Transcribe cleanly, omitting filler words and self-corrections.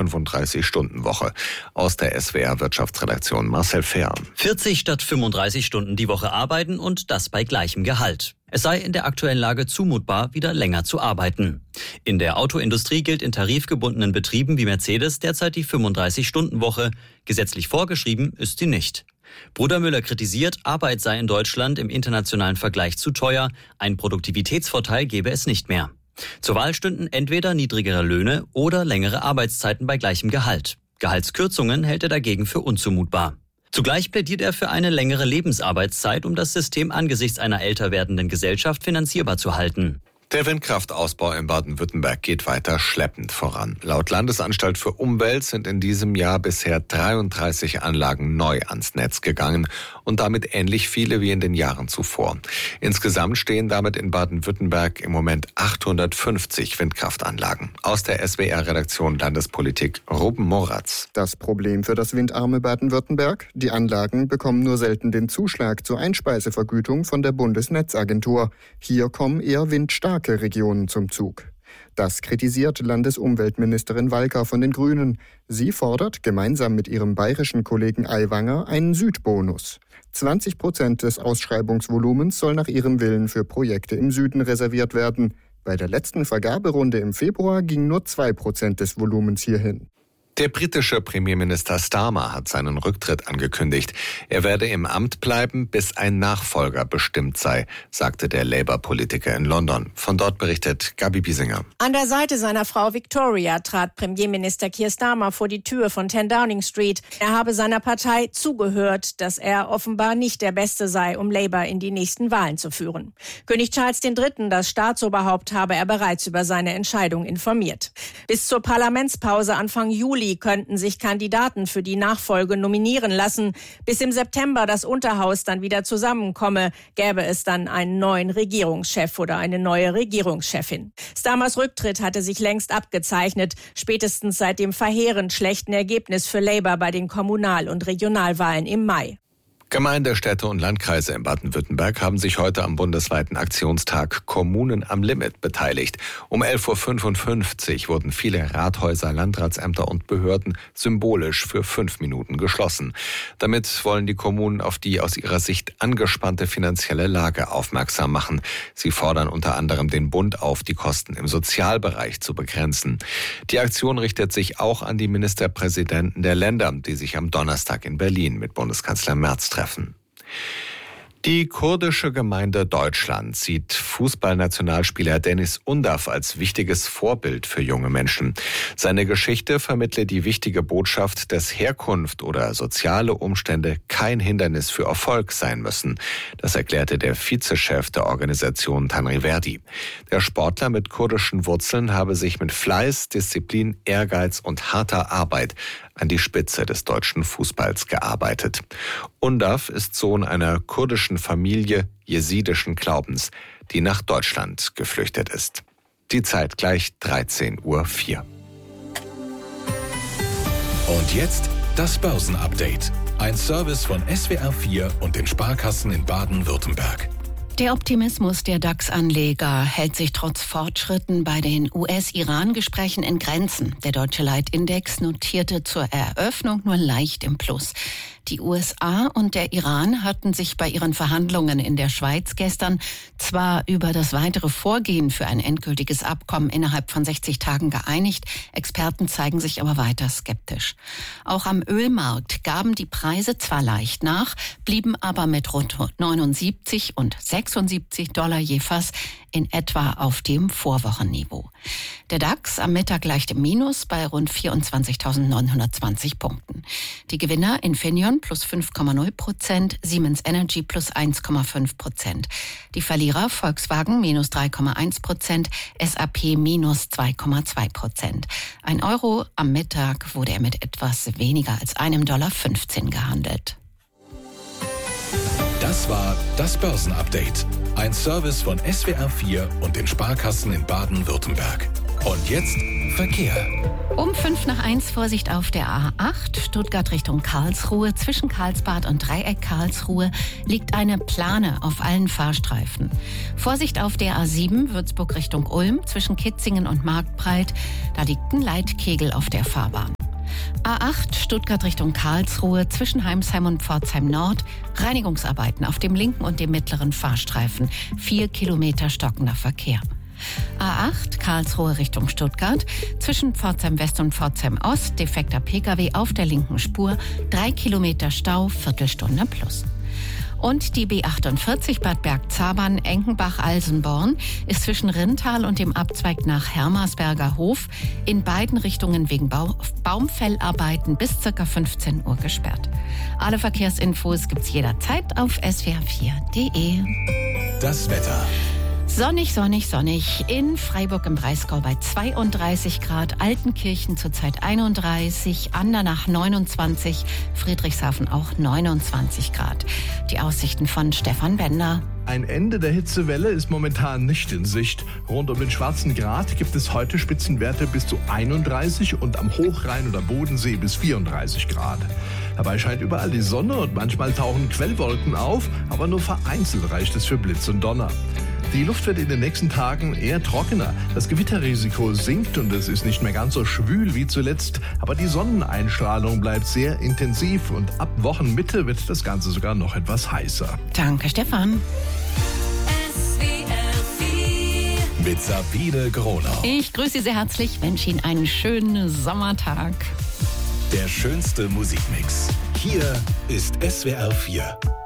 35-Stunden-Woche. Aus der SWR-Wirtschaftsredaktion Marcel Fehr. 40 statt 35 Stunden die Woche arbeiten und das bei gleichem Gehalt. Es sei in der aktuellen Lage zumutbar, wieder länger zu arbeiten. In der Autoindustrie gilt in tarifgebundenen Betrieben wie Mercedes derzeit die 35-Stunden-Woche. Gesetzlich vorgeschrieben ist sie nicht. Brudermüller kritisiert, Arbeit sei in Deutschland im internationalen Vergleich zu teuer. Einen Produktivitätsvorteil gebe es nicht mehr. Zur Wahl stünden entweder niedrigere Löhne oder längere Arbeitszeiten bei gleichem Gehalt. Gehaltskürzungen hält er dagegen für unzumutbar. Zugleich plädiert er für eine längere Lebensarbeitszeit, um das System angesichts einer älter werdenden Gesellschaft finanzierbar zu halten. Der Windkraftausbau in Baden-Württemberg geht weiter schleppend voran. Laut Landesanstalt für Umwelt sind in diesem Jahr bisher 33 Anlagen neu ans Netz gegangen und damit ähnlich viele wie in den Jahren zuvor. Insgesamt stehen damit in Baden-Württemberg im Moment 850 Windkraftanlagen. Aus der SWR-Redaktion Landespolitik Ruben Moratz. Das Problem für das windarme Baden-Württemberg? Die Anlagen bekommen nur selten den Zuschlag zur Einspeisevergütung von der Bundesnetzagentur. Hier kommen eher windstarke Regionen zum Zug. Das kritisiert Landesumweltministerin Walker von den Grünen. Sie fordert gemeinsam mit ihrem bayerischen Kollegen Aiwanger einen Südbonus. 20% des Ausschreibungsvolumens soll nach ihrem Willen für Projekte im Süden reserviert werden. Bei der letzten Vergaberunde im Februar gingen nur 2% des Volumens hierhin. Der britische Premierminister Starmer hat seinen Rücktritt angekündigt. Er werde im Amt bleiben, bis ein Nachfolger bestimmt sei, sagte der Labour-Politiker in London. Von dort berichtet Gabi Biesinger. An der Seite seiner Frau Victoria trat Premierminister Keir Starmer vor die Tür von 10 Downing Street. Er habe seiner Partei zugehört, dass er offenbar nicht der Beste sei, um Labour in die nächsten Wahlen zu führen. König Charles III., das Staatsoberhaupt, habe er bereits über seine Entscheidung informiert. Bis zur Parlamentspause Anfang Juli könnten sich Kandidaten für die Nachfolge nominieren lassen. Bis im September das Unterhaus dann wieder zusammenkomme, gäbe es dann einen neuen Regierungschef oder eine neue Regierungschefin. Starmers Rücktritt hatte sich längst abgezeichnet, spätestens seit dem verheerend schlechten Ergebnis für Labour bei den Kommunal- und Regionalwahlen im Mai. Gemeinde, Städte und Landkreise in Baden-Württemberg haben sich heute am bundesweiten Aktionstag Kommunen am Limit beteiligt. Um 11.55 Uhr wurden viele Rathäuser, Landratsämter und Behörden symbolisch für 5 Minuten geschlossen. Damit wollen die Kommunen auf die aus ihrer Sicht angespannte finanzielle Lage aufmerksam machen. Sie fordern unter anderem den Bund auf, die Kosten im Sozialbereich zu begrenzen. Die Aktion richtet sich auch an die Ministerpräsidenten der Länder, die sich am Donnerstag in Berlin mit Bundeskanzler Merz treffen. Die kurdische Gemeinde Deutschland sieht Fußballnationalspieler Deniz Undav als wichtiges Vorbild für junge Menschen. Seine Geschichte vermittle die wichtige Botschaft, dass Herkunft oder soziale Umstände kein Hindernis für Erfolg sein müssen. Das erklärte der Vizechef der Organisation Tanri Verdi. Der Sportler mit kurdischen Wurzeln habe sich mit Fleiß, Disziplin, Ehrgeiz und harter Arbeit an die Spitze des deutschen Fußballs gearbeitet. Undav ist Sohn einer kurdischen Familie jesidischen Glaubens, die nach Deutschland geflüchtet ist. Die Zeit gleich 13.04 Uhr. Und jetzt das Börsenupdate. Ein Service von SWR4 und den Sparkassen in Baden-Württemberg. Der Optimismus der DAX-Anleger hält sich trotz Fortschritten bei den US-Iran-Gesprächen in Grenzen. Der deutsche Leitindex notierte zur Eröffnung nur leicht im Plus. Die USA und der Iran hatten sich bei ihren Verhandlungen in der Schweiz gestern zwar über das weitere Vorgehen für ein endgültiges Abkommen innerhalb von 60 Tagen geeinigt, Experten zeigen sich aber weiter skeptisch. Auch am Ölmarkt gaben die Preise zwar leicht nach, blieben aber mit rund 79 und 76 Dollar je Fass in etwa auf dem Vorwochenniveau. Der DAX am Mittag leicht im Minus bei rund 24.920 Punkten. Die Gewinner Infineon plus 5,0%, Siemens Energy plus 1,5%. Die Verlierer Volkswagen minus 3,1%, SAP minus 2,2%. Ein Euro am Mittag wurde er mit etwas weniger als $1,15 gehandelt. Das war das Börsenupdate. Ein Service von SWR4 und den Sparkassen in Baden-Württemberg. Und jetzt Verkehr. Um 1:05 Vorsicht auf der A8, Stuttgart Richtung Karlsruhe. Zwischen Karlsbad und Dreieck Karlsruhe liegt eine Plane auf allen Fahrstreifen. Vorsicht auf der A7, Würzburg Richtung Ulm. Zwischen Kitzingen und Marktbreit, da liegt ein Leitkegel auf der Fahrbahn. A8 Stuttgart Richtung Karlsruhe zwischen Heimsheim und Pforzheim Nord. Reinigungsarbeiten auf dem linken und dem mittleren Fahrstreifen. 4 Kilometer stockender Verkehr. A8 Karlsruhe Richtung Stuttgart zwischen Pforzheim West und Pforzheim Ost. Defekter Pkw auf der linken Spur. 3 Kilometer Stau, Viertelstunde plus. Und die B48 Bad Bergzabern, Enkenbach-Alsenborn ist zwischen Rintal und dem Abzweig nach Hermersberger Hof in beiden Richtungen wegen Baumfellarbeiten bis ca. 15 Uhr gesperrt. Alle Verkehrsinfos gibt's jederzeit auf swr4.de. Das Wetter. Sonnig, sonnig, sonnig. In Freiburg im Breisgau bei 32 Grad, Altenkirchen zurzeit 31, Andernach 29, Friedrichshafen auch 29 Grad. Die Aussichten von Stefan Bender. Ein Ende der Hitzewelle ist momentan nicht in Sicht. Rund um den Schwarzen Grat gibt es heute Spitzenwerte bis zu 31 und am Hochrhein oder Bodensee bis 34 Grad. Dabei scheint überall die Sonne und manchmal tauchen Quellwolken auf, aber nur vereinzelt reicht es für Blitz und Donner. Die Luft wird in den nächsten Tagen eher trockener. Das Gewitterrisiko sinkt und es ist nicht mehr ganz so schwül wie zuletzt. Aber die Sonneneinstrahlung bleibt sehr intensiv und ab Wochenmitte wird das Ganze sogar noch etwas heißer. Danke, Stefan. Mit Sabine Gronau. Ich grüße Sie sehr herzlich, wünsche Ihnen einen schönen Sommertag. Der schönste Musikmix. Hier ist SWR 4.